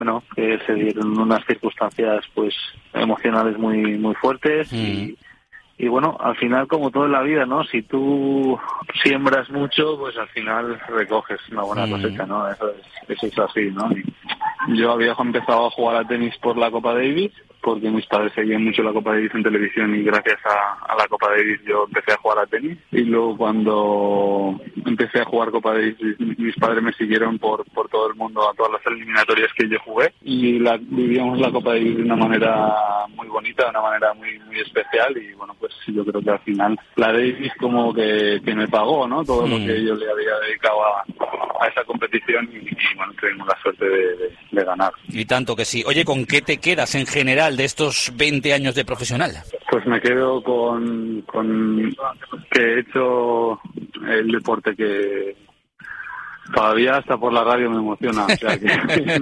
bueno, que se dieron unas circunstancias pues emocionales muy fuertes y bueno, al final como todo en la vida, ¿no? Si tú siembras mucho, pues al final recoges una buena cosecha, ¿no? Eso es así, ¿no? Y yo había empezado a jugar a tenis por la Copa Davis, porque mis padres seguían mucho la Copa Davis en televisión y gracias a la Copa Davis yo empecé a jugar a tenis. Y luego cuando empecé a jugar Copa Davis, mis padres me siguieron por todo el mundo a todas las eliminatorias que yo jugué y vivíamos la Copa Davis de una manera muy bonita, de una manera muy especial y bueno, pues yo creo que al final la Davis como que me pagó, ¿no? Todo lo que yo le había dedicado a esa competición y bueno, tuvimos la suerte de ganar. Y tanto que sí. Oye, ¿con qué te quedas en general de estos 20 años de profesional? Pues me quedo con que he hecho el deporte que todavía hasta por la radio me emociona, o sea que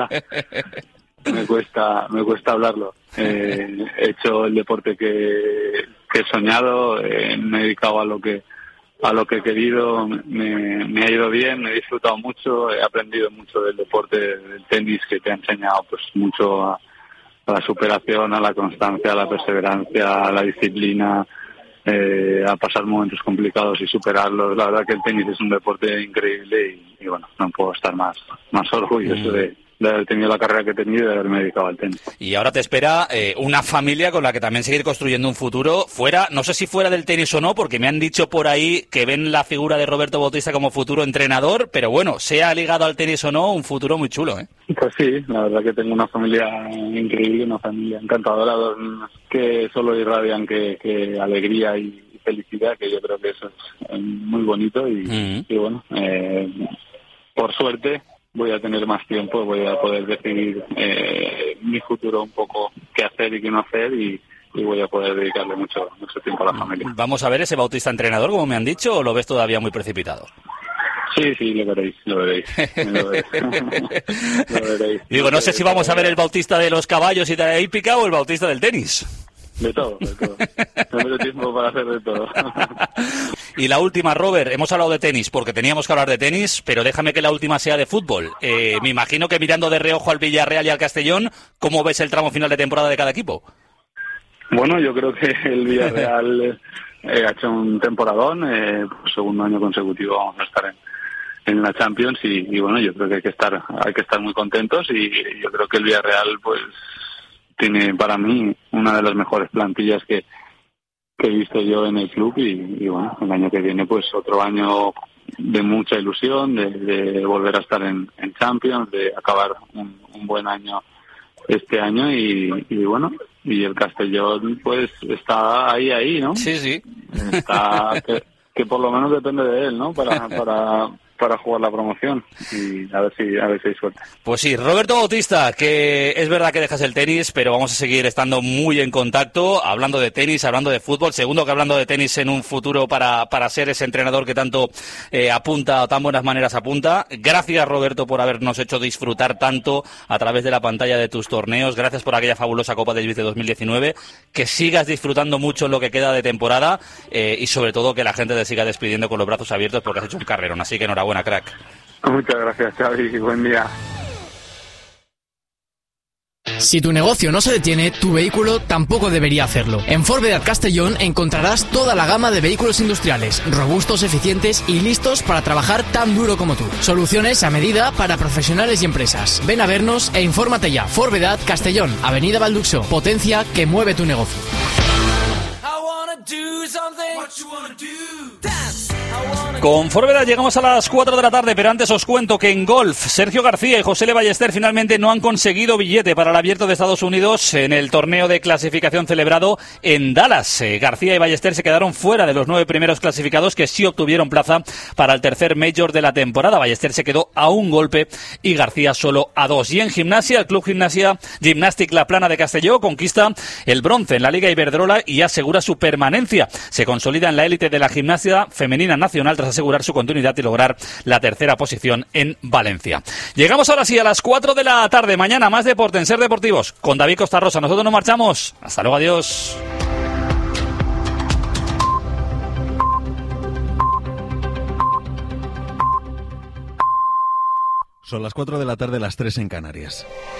me cuesta hablarlo. He hecho el deporte que he soñado, me he dedicado a lo que he querido, me ha ido bien, me he disfrutado mucho, he aprendido mucho del deporte del tenis que te ha enseñado pues mucho a la superación, a la constancia, a la perseverancia, a la disciplina, a pasar momentos complicados y superarlos. La verdad que el tenis es un deporte increíble y bueno, no puedo estar más orgulloso de haber tenido la carrera que he tenido y de haberme dedicado al tenis. Y ahora te espera una familia con la que también seguir construyendo un futuro fuera, no sé si fuera del tenis o no, porque me han dicho por ahí que ven la figura de Roberto Bautista como futuro entrenador, pero bueno, sea ligado al tenis o no, un futuro muy chulo, ¿eh? Pues sí, la verdad que tengo una familia increíble, una familia encantadora, que solo irradian que alegría y felicidad, que yo creo que eso es muy bonito y bueno, por suerte voy a tener más tiempo, voy a poder decidir mi futuro un poco qué hacer y qué no hacer y voy a poder dedicarle mucho tiempo a la familia. ¿Vamos a ver ese Bautista entrenador, como me han dicho, o lo ves todavía muy precipitado? Sí, lo veréis. Lo veréis. Digo, no sé si vamos a ver el Bautista de los caballos y de la hípica o el Bautista del tenis. De todo. Tengo tiempo para hacer de todo. Y la última, Robert, hemos hablado de tenis porque teníamos que hablar de tenis, pero déjame que la última sea de fútbol. Me imagino que mirando de reojo al Villarreal y al Castellón, ¿cómo ves el tramo final de temporada de cada equipo? Bueno, yo creo que el Villarreal ha hecho un temporadón, por segundo año consecutivo vamos a estar en la Champions y bueno, yo creo que hay que estar muy contentos y yo creo que el Villarreal pues tiene para mí una de las mejores plantillas que he visto yo en el club y bueno, el año que viene pues otro año de mucha ilusión, de volver a estar en Champions, de acabar un buen año este año y bueno, y el Castellón pues está ahí, ¿no? Sí. Está que por lo menos depende de él, ¿no? Para jugar la promoción y a ver si hay suerte. Pues sí, Roberto Bautista, que es verdad que dejas el tenis, pero vamos a seguir estando muy en contacto, hablando de tenis, hablando de fútbol, segundo que hablando de tenis en un futuro para ser ese entrenador que tanto apunta, o tan buenas maneras apunta. Gracias, Roberto, por habernos hecho disfrutar tanto a través de la pantalla de tus torneos, gracias por aquella fabulosa Copa Davis de 2019, que sigas disfrutando mucho en lo que queda de temporada y sobre todo que la gente te siga despidiendo con los brazos abiertos porque has hecho un carrerón, así que enhorabuena. Buena, crack. Muchas gracias, Xavi. Buen día. Si tu negocio no se detiene, tu vehículo tampoco debería hacerlo. En Forvedad Castellón encontrarás toda la gama de vehículos industriales, robustos, eficientes y listos para trabajar tan duro como tú. Soluciones a medida para profesionales y empresas. Ven a vernos e infórmate ya. Forvedad Castellón, Avenida Balduxo. Potencia que mueve tu negocio. Con Forvedad llegamos a las 4 de la tarde, pero antes os cuento que en golf, Sergio García y José Le Ballester finalmente no han conseguido billete para el Abierto de Estados Unidos en el torneo de clasificación celebrado en Dallas. García y Ballester se quedaron fuera de los 9 primeros clasificados que sí obtuvieron plaza para el tercer Major de la temporada. Ballester se quedó a un golpe y García solo a 2. Y en gimnasia, el Club Gimnàstic La Plana de Castelló conquista el bronce en la Liga Iberdrola y asegura su permanencia. Se consolida en la élite de la gimnasia femenina nacional tras asegurar su continuidad y lograr la tercera posición en Valencia. Llegamos ahora sí a las 4 de la tarde. Mañana más deporte en Ser Deportivos con David Costa Rosa. Nosotros nos marchamos. Hasta luego, adiós. Son las 4 de la tarde, las 3 en Canarias.